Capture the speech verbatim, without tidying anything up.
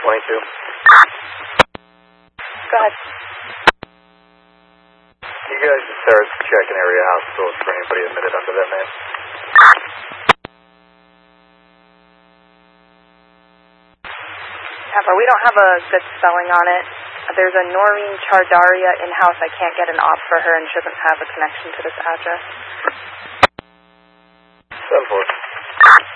twenty-two. Go ahead. You guys just start checking area hospitals for anybody admitted under that name. Pepper, we don't have a good spelling on it. There's a Noreen Chardaria in-house. I can't get an op for her and she doesn't have a connection to this address. seven four.